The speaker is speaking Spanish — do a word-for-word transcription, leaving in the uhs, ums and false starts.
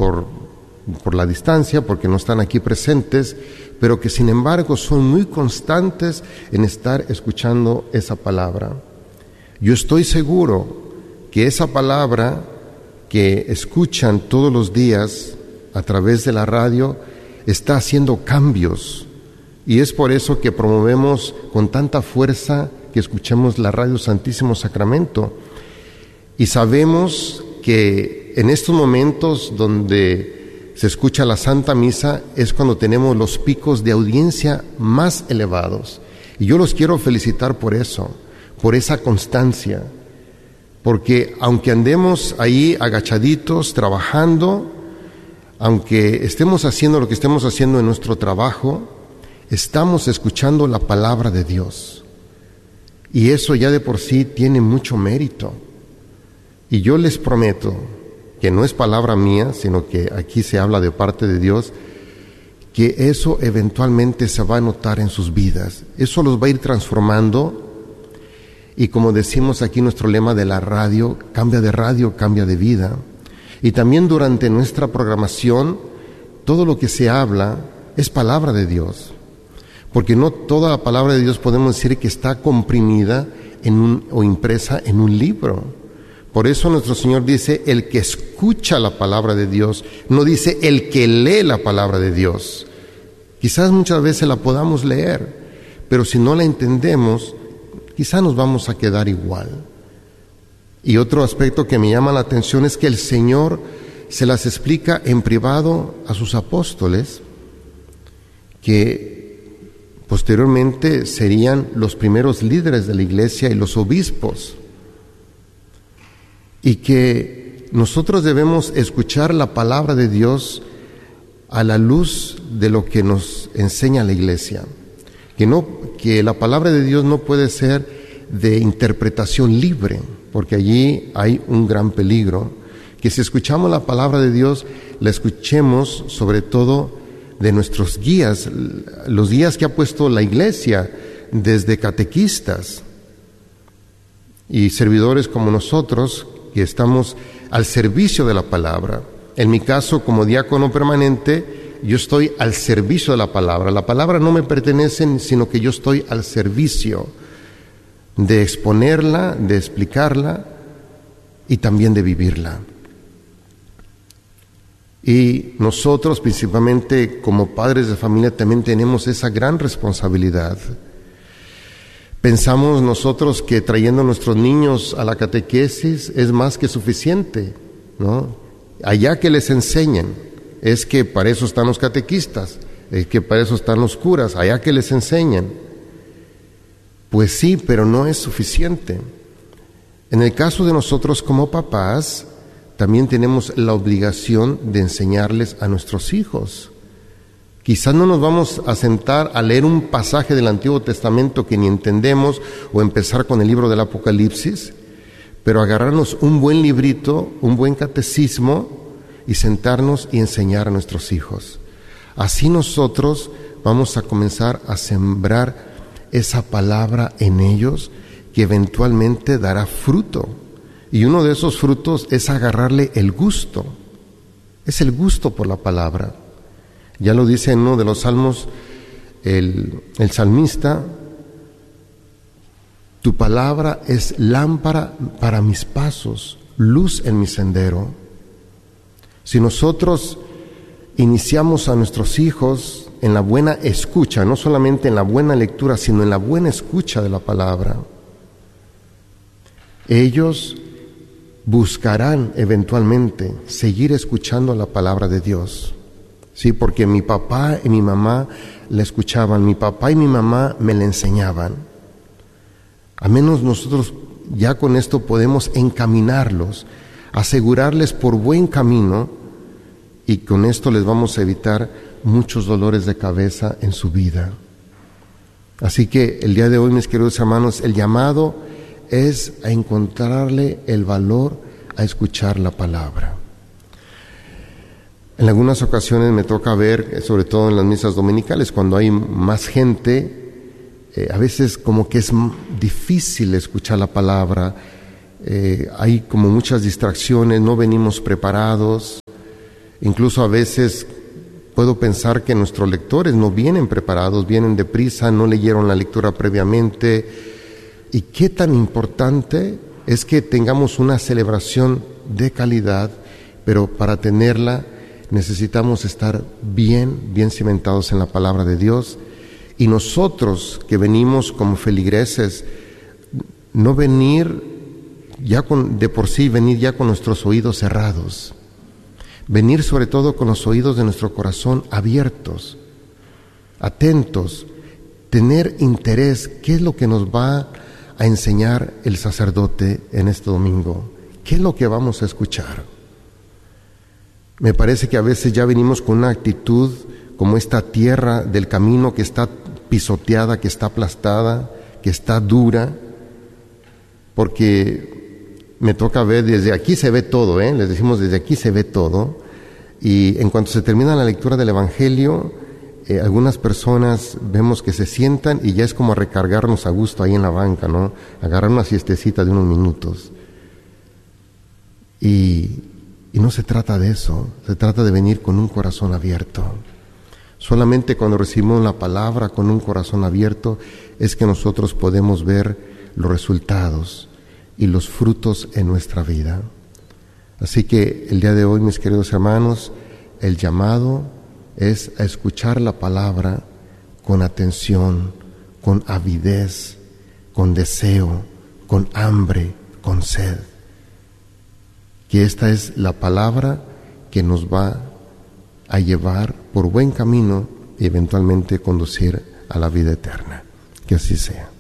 por, por la distancia, porque no están aquí presentes, pero que sin embargo son muy constantes en estar escuchando esa palabra. Yo estoy seguro que esa palabra que escuchan todos los días a través de la radio está haciendo cambios, y es por eso que promovemos con tanta fuerza que escuchemos la radio Santísimo Sacramento, y sabemos que en estos momentos donde se escucha la Santa Misa es cuando tenemos los picos de audiencia más elevados, y yo los quiero felicitar por eso, por esa constancia, porque aunque andemos ahí agachaditos trabajando, aunque estemos haciendo lo que estemos haciendo en nuestro trabajo, estamos escuchando la palabra de Dios, y eso ya de por sí tiene mucho mérito. Y yo les prometo, que no es palabra mía, sino que aquí se habla de parte de Dios, que eso eventualmente se va a notar en sus vidas. Eso los va a ir transformando, y como decimos aquí nuestro lema de la radio, cambia de radio, cambia de vida. Y también durante nuestra programación, todo lo que se habla es palabra de Dios, porque no toda la palabra de Dios podemos decir que está comprimida en un, o impresa en un libro. Por eso nuestro Señor dice el que escucha la palabra de Dios, no dice el que lee la palabra de Dios. Quizás muchas veces la podamos leer, pero si no la entendemos, quizás nos vamos a quedar igual. Y otro aspecto que me llama la atención es que el Señor se las explica en privado a sus apóstoles, que posteriormente serían los primeros líderes de la iglesia y los obispos, y que nosotros debemos escuchar la palabra de Dios a la luz de lo que nos enseña la iglesia, que no, que la palabra de Dios no puede ser de interpretación libre, porque allí hay un gran peligro, que si escuchamos la palabra de Dios, la escuchemos sobre todo de nuestros guías, los guías que ha puesto la iglesia, desde catequistas y servidores como nosotros, que estamos al servicio de la palabra. En mi caso, como diácono permanente, yo estoy al servicio de la palabra. La palabra no me pertenece, sino que yo estoy al servicio de exponerla, de explicarla y también de vivirla. Y nosotros, principalmente como padres de familia, también tenemos esa gran responsabilidad. Pensamos nosotros que trayendo a nuestros niños a la catequesis es más que suficiente, ¿no? Allá que les enseñen, es que para eso están los catequistas, es que para eso están los curas, allá que les enseñen. Pues sí, pero no es suficiente. En el caso de nosotros como papás, también tenemos la obligación de enseñarles a nuestros hijos. Quizás no nos vamos a sentar a leer un pasaje del Antiguo Testamento que ni entendemos, o empezar con el libro del Apocalipsis, pero agarrarnos un buen librito, un buen catecismo, y sentarnos y enseñar a nuestros hijos. Así nosotros vamos a comenzar a sembrar esa palabra en ellos, que eventualmente dará fruto. Y uno de esos frutos es agarrarle el gusto. Es el gusto por la palabra. Ya lo dice en uno de los salmos el, el salmista: tu palabra es lámpara para mis pasos, luz en mi sendero. Si nosotros iniciamos a nuestros hijos en la buena escucha, no solamente en la buena lectura, sino en la buena escucha de la palabra, ellos buscarán eventualmente seguir escuchando la palabra de Dios. Sí, porque mi papá y mi mamá la escuchaban, mi papá y mi mamá me la enseñaban. A menos nosotros ya con esto podemos encaminarlos, asegurarles por buen camino, y con esto les vamos a evitar muchos dolores de cabeza en su vida. Así que el día de hoy, mis queridos hermanos, el llamado es a encontrarle el valor a escuchar la palabra. En algunas ocasiones me toca ver, sobre todo en las misas dominicales, cuando hay más gente, eh, a veces como que es difícil escuchar la palabra, eh, hay como muchas distracciones, no venimos preparados, Incluso a veces puedo pensar que nuestros lectores no vienen preparados, vienen deprisa, no leyeron la lectura previamente. Y qué tan importante es que tengamos una celebración de calidad, pero para tenerla necesitamos estar bien, bien cimentados en la palabra de Dios. Y nosotros que venimos como feligreses, no venir ya con, de por sí, venir ya con nuestros oídos cerrados. Venir sobre todo con los oídos de nuestro corazón abiertos, atentos, tener interés. ¿Qué es lo que nos va a enseñar el sacerdote en este domingo? ¿Qué es lo que vamos a escuchar? Me parece que a veces ya venimos con una actitud como esta tierra del camino que está pisoteada, que está aplastada, que está dura, porque me toca ver, desde aquí se ve todo, ¿eh? Les decimos, desde aquí se ve todo, y en cuanto se termina la lectura del Evangelio, eh, algunas personas vemos que se sientan y ya es como recargarnos a gusto ahí en la banca, ¿no? Agarrar una siestecita de unos minutos. Y, y no se trata de eso, se trata de venir con un corazón abierto. Solamente cuando recibimos la palabra con un corazón abierto es que nosotros podemos ver los resultados y los frutos en nuestra vida. Así que el día de hoy, mis queridos hermanos, el llamado es a escuchar la palabra con atención, con avidez, con deseo, con hambre, con sed. Que esta es la palabra que nos va a llevar por buen camino y eventualmente conducir a la vida eterna. Que así sea.